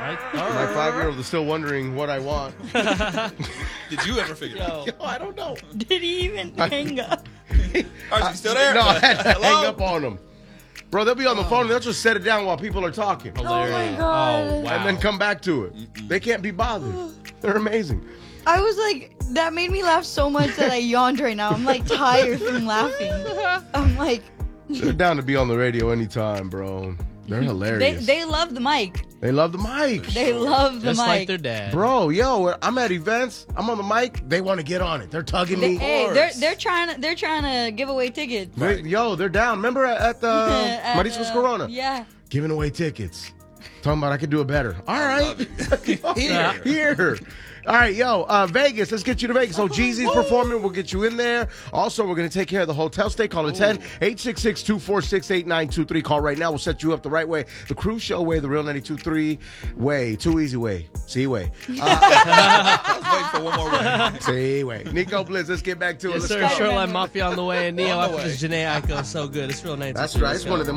My 5-year-old is still wondering what I want. Did you ever figure it out? Yo, I don't know. Did he even hang up? Are you still there? No, I had to Hello? hang up on them. Bro, they'll be on the phone and they'll just set it down while people are talking. Oh my god. Oh, wow. And then come back to it. They can't be bothered. They're amazing. I was like, that made me laugh so much that I yawned right now. I'm like tired from laughing. I'm like, They're down to be on the radio anytime, bro. They're hilarious. they love the mic. They love the mic. They love the Just mic. like their dad. Bro, yo, I'm at events. I'm on the mic. They want to get on it. They're tugging me. Hey, they're trying to give away tickets. Yo, they're down. Remember at the At, Mariscos Corona? Yeah. Giving away tickets. Talking about I could do it better. All right. Here. All right, yo, Vegas. Let's get you to Vegas. So Jeezy's performing. We'll get you in there. Also, we're going to take care of the hotel stay. Call it 10-866-246-8923. Call right now. We'll set you up the right way. The Cruise Show way, the real 92.3 way. Too easy way. See way. I was waiting for one more way. See way. Nico Blitz, let's get back to it. Yes, Let's sir. go. Shoreline Mafia on the way. And Neo On the after this Janae Aiko. So good. It's real 92. That's right. It's one of them